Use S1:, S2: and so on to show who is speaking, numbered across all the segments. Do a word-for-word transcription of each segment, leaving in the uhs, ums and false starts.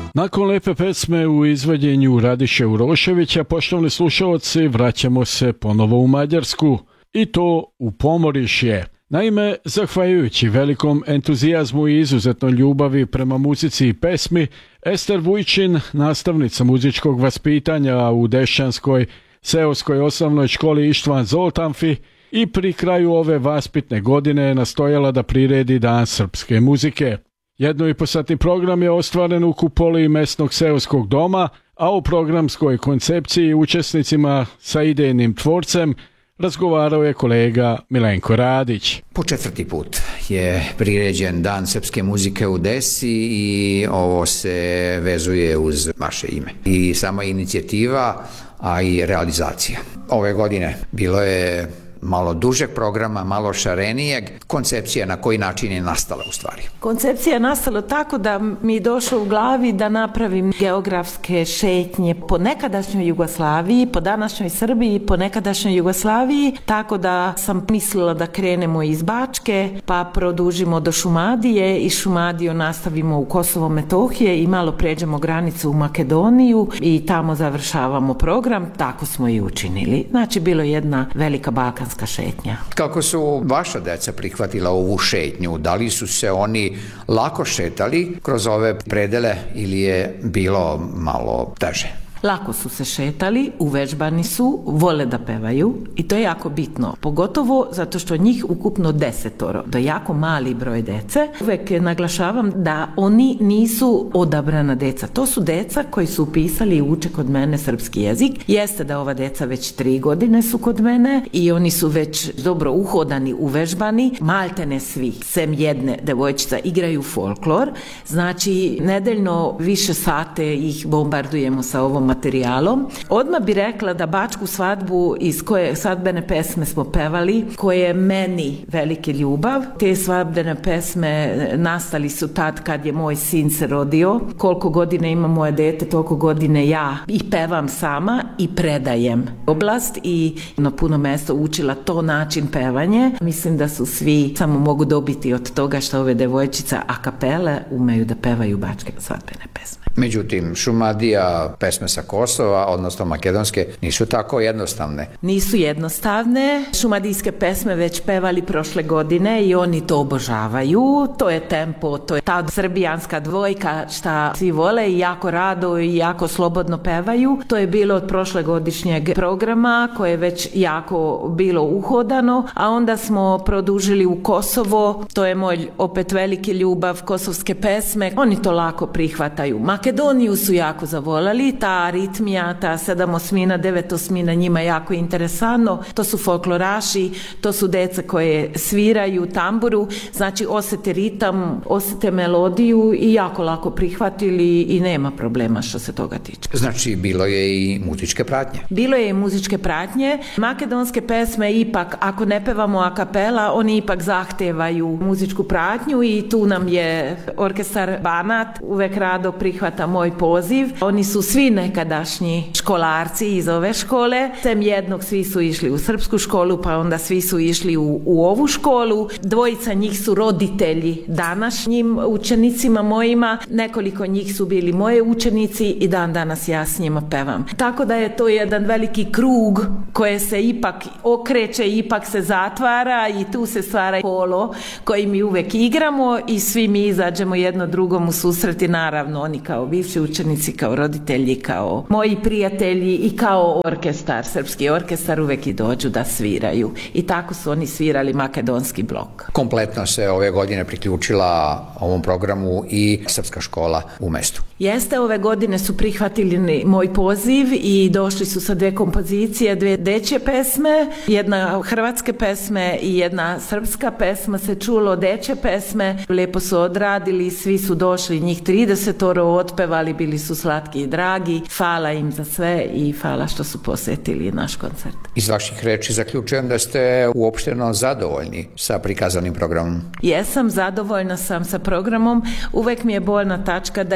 S1: Nakon lepe pesme u izvođenju Radiše Uroševića, poštovani slušalci, vraćamo se ponovo u Mađarsku i to u Pomorišje. Naime, zahvaljujući velikom entuzijazmu i izuzetnoj ljubavi prema muzici i pesmi, Ester Vujčin, nastavnica muzičkog vaspitanja u Dešćanskoj seoskoj osnovnoj školi Ištvan Zoltanfi, i pri kraju ove vaspitne godine je nastojala da priredi Dan srpske muzike. Jedno i posatni program je ostvaren u kupoli mesnog seoskog doma, a u programskoj koncepciji učesnicima sa idejnim tvorcem razgovarao je kolega Milenko Radić.
S2: Po četvrti put je priređen Dan srpske muzike u Desi i ovo se vezuje uz vaše ime. I sama inicijativa, a i realizacija. Ove godine bilo je malo dužeg programa, malo šarenijeg. Koncepcija na koji način je nastala u stvari?
S3: Koncepcija je nastala tako da mi je došlo u glavi da napravim geografske šetnje po nekadašnjoj Jugoslaviji, po današnjoj Srbiji, po nekadašnjoj Jugoslaviji, tako da sam mislila da krenemo iz Bačke, pa produžimo do Šumadije i Šumadiju nastavimo u Kosovo Metohije i malo pređemo granicu u Makedoniju i tamo završavamo program. Tako smo i učinili. Znači, bilo je jedna velika balkanska šetnja.
S2: Kako su vaša deca prihvatila ovu šetnju? Da li su se oni lako šetali kroz ove predele ili je bilo malo teže?
S3: Lako su se šetali, uvežbani su, vole da pevaju i to je jako bitno. Pogotovo zato što njih ukupno desetoro, to je jako mali broj dece. Uvek naglašavam da oni nisu odabrana deca. To su deca koji su upisali i uče kod mene srpski jezik. Jeste da ova deca već tri godine su kod mene i oni su već dobro uhodani, uvežbani. Maltene svi, sem jedne devojčica, igraju folklor. Znači, nedeljno više sate ih bombardujemo sa ovom materijalom. Odmah bi rekla da Bačku svadbu iz koje svadbene pesme smo pevali, koje je meni velike ljubav. Te svadbene pesme nastali su tad kad je moj sin se rodio. Koliko godine ima moje dete, toliko godine ja i pevam sama i predajem oblast i na puno mesta učila to način pevanje. Mislim da su svi samo mogu dobiti od toga što ove devojčica a kapele umeju da pevaju bačke svadbene pesme.
S2: Međutim, Šumadija, pesme sa Kosova, odnosno makedonske, nisu tako jednostavne.
S3: Nisu jednostavne. Šumadijske pesme već pevali prošle godine i oni to obožavaju. To je tempo, to je ta srbijanska dvojka šta svi vole i jako rado i jako slobodno pevaju. To je bilo od prošle godišnjeg programa koje je već jako bilo uhodano, a onda smo produžili u Kosovo. To je moj opet veliki ljubav, kosovske pesme. Oni to lako prihvataju. Makedoniju su jako zavolali, ta aritmija, ta sedam osmina, devet osmina njima jako interesantno, to su folkloraši, to su deca koje sviraju tamburu, znači osete ritam, osete melodiju i jako lako prihvatili i nema problema što se toga tiče.
S2: Znači bilo je i muzičke pratnje?
S3: Bilo je i muzičke pratnje, makedonske pesme ipak, ako ne pevamo a kapela, oni ipak zahtevaju muzičku pratnju i tu nam je orkestar Banat uvek rado prihvata moj poziv. Oni su svi nekadašnji školarci iz ove škole, sem jednog svi su išli u srpsku školu, pa onda svi su išli u, u ovu školu. Dvojica njih su roditelji današnjim učenicima mojima, nekoliko njih su bili moje učenici i dan danas ja s njima pevam. Tako da je to jedan veliki krug koje se ipak okreće, ipak se zatvara i tu se stvara kolo koji mi uvek igramo i svi mi izađemo jedno drugom u susret i naravno oni kao bivši učenici, kao roditelji, kao moji prijatelji i kao orkestar, srpski orkestar uvek i dođu da sviraju. I tako su oni svirali makedonski blok.
S2: Kompletno se ove godine priključila ovom programu i srpska škola u mestu.
S3: Jeste, ove godine su prihvatili moj poziv i došli su sa dve kompozicije, dve dečje pesme, jedna hrvatske pesme i jedna srpska pesma se čulo, dečje pesme, lepo su odradili, svi su došli, njih tridesetoro otpevali, bili su slatki i dragi, hvala im za sve i hvala što su posetili naš koncert.
S2: Iz vaših reči zaključujem da ste uopšteno zadovoljni sa prikazanim programom.
S3: Jesam, zadovoljna sam sa programom, uvek mi je bolna tačka da je izuzetno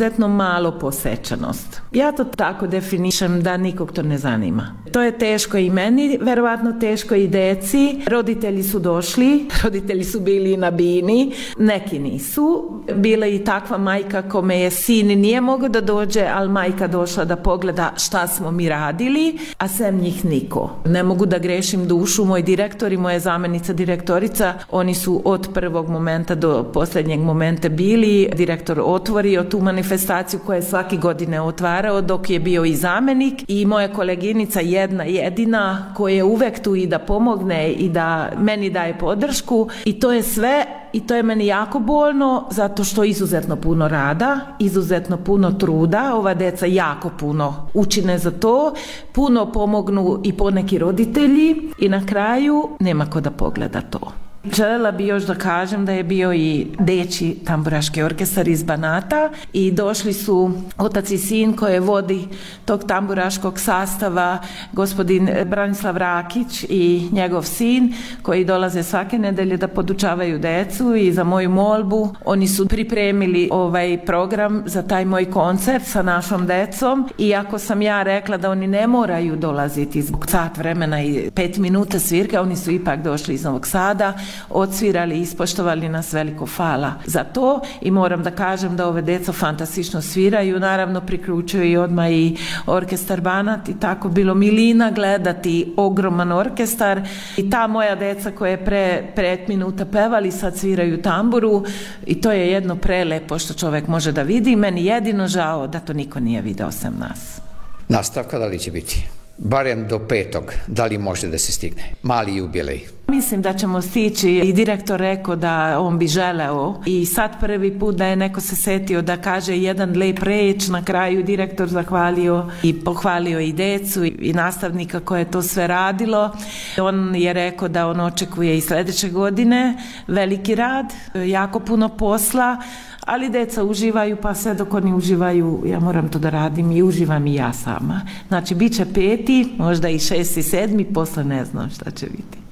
S3: izuzetno malo posvećenost. Ja to tako definišem da nikog to ne zanima. To je teško i meni, verovatno teško i deci. Roditelji su došli, roditelji su bili na bini, neki nisu. Bila i takva majka kome je sin nije mogao da dođe, ali majka došla da pogleda šta smo mi radili, a sem njih niko. Ne mogu da grešim dušu, moj direktor i moja zamenica direktorica, oni su od prvog momenta do posljednjeg momenta bili. Direktor otvorio tu manifestaciju koju je svaki godine otvarao dok je bio i zamenik, i moja koleginica jedna jedina koja je uvek tu i da pomogne i da meni daje podršku, i to je sve. I to je meni jako bolno zato što izuzetno puno rada, izuzetno puno truda, ova deca jako puno učine za to, puno pomognu i poneki roditelji, i na kraju nema ko da pogleda to. Želela bi još da kažem da je bio i dečji tamburaški orkestar iz Banata i došli su otac i sin koje vodi tog tamburaškog sastava, gospodin Branislav Rakić i njegov sin, koji dolaze svake nedelje da podučavaju decu, i za moju molbu oni su pripremili ovaj program za taj moj koncert sa našom decom. Iako sam ja rekla da oni ne moraju dolaziti zbog sat vremena i pet minuta svirke, oni su ipak došli iz Novog Sada, odsvirali i ispoštovali nas, veliko hvala za to. I moram da kažem da ove deco fantastično sviraju, naravno priključuju i odmah i orkestar Banat, i tako bilo milina gledati ogroman orkestar, i ta moja deca koje je pre pet minuta pevali sad sviraju tamburu, i to je jedno prelepo što čovek može da vidi. Meni jedino žao da to niko nije video sem nas.
S2: Nastavka da li će biti? Barem do petog, da li može da se stigne? Mali jubilej.
S3: Mislim da ćemo stići, i direktor rekao da on bi želeo, i sad prvi put da je neko se setio da kaže jedan lep reč, na kraju direktor zahvalio i pohvalio i decu i nastavnika koje je to sve radilo. On je rekao da on očekuje i sledeće godine veliki rad, jako puno posla, ali deca uživaju, pa sve dok oni uživaju, ja moram to da radim i uživam i ja sama. Znači, bit će peti, možda i šesti, sedmi, posle ne znam šta će biti.